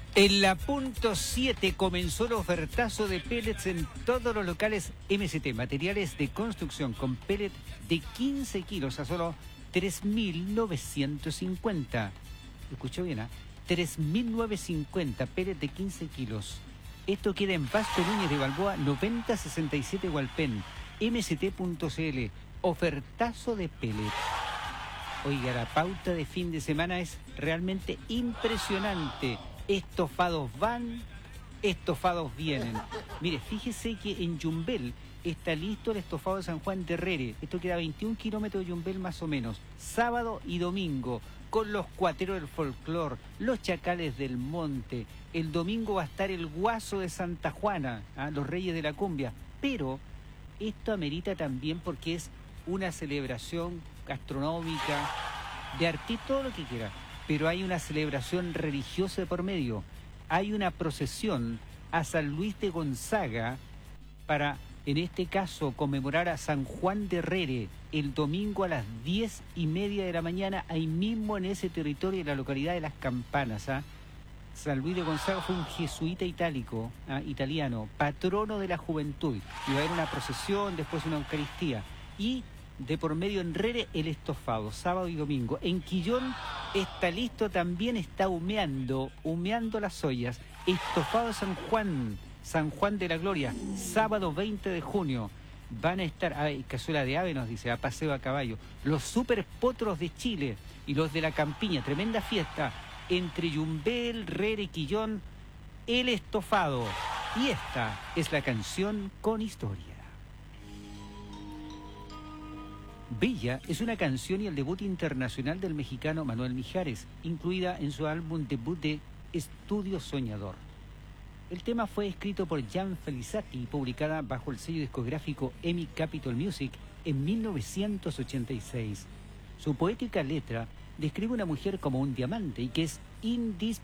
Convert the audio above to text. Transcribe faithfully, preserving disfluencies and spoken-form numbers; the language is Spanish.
En la punto siete comenzó el ofertazo de pellets en todos los locales M S T, materiales de construcción con pellet de quince kilos a solo tres mil novecientos cincuenta. ¿Escuchó bien? ¿eh? tres mil novecientos cincuenta pellet de quince kilos. Esto queda en Pasto Núñez de Balboa, noventa sesenta y siete Hualpén, M S T punto C L. Ofertazo de pellet. Oiga, la pauta de fin de semana es realmente impresionante. Estofados van, estofados vienen. Mire, fíjese que en Yumbel está listo el estofado de San Juan de Herrere. Esto queda a veintiún kilómetros de Yumbel más o menos. Sábado y domingo, con los cuateros del folclor, los chacales del monte. El domingo va a estar el guaso de Santa Juana, ¿ah? Los reyes de la cumbia. Pero esto amerita también porque es una celebración gastronómica, de artista, todo lo que quiera. Pero hay una celebración religiosa de por medio. Hay una procesión a San Luis de Gonzaga para, en este caso, conmemorar a San Juan de Herrere el domingo a las diez y media de la mañana, ahí mismo en ese territorio de la localidad de Las Campanas. ¿ah? San Luis de Gonzaga fue un jesuita itálico, ¿ah? italiano, patrono de la juventud. Y va a haber una procesión, después una Eucaristía. Y de por medio en Herrere el estofado, sábado y domingo. En Quillón está listo, también está humeando, humeando las ollas. Estofado de San Juan, San Juan de la Gloria, sábado veinte de junio. Van a estar, ay, cazuela de ave nos dice, a paseo a caballo. Los super potros de Chile y los de la Campiña, tremenda fiesta entre Yumbel, Herrere y Quillón, el estofado. Y esta es la canción con historia. Bella es una canción y el debut internacional del mexicano Manuel Mijares, incluida en su álbum debut de Estudio Soñador. El tema fue escrito por Jan Felizati y publicada bajo el sello discográfico E M I Capitol Music en mil novecientos ochenta y seis. Su poética letra describe una mujer como un diamante y que es indispensable